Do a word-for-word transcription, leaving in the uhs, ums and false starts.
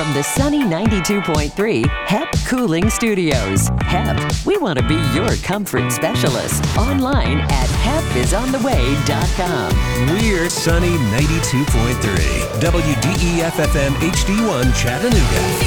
from the sunny ninety-two point three H E P Cooling Studios. H E P, we want to be your comfort specialist. Online at H E P is on the way dot com. We're Sunny ninety-two point three W D E F F M H D one Chattanooga.